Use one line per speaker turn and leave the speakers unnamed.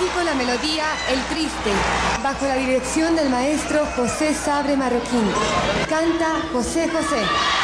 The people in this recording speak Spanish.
con la melodía El Triste, bajo la dirección del maestro José Sabre Marroquín. Canta José José.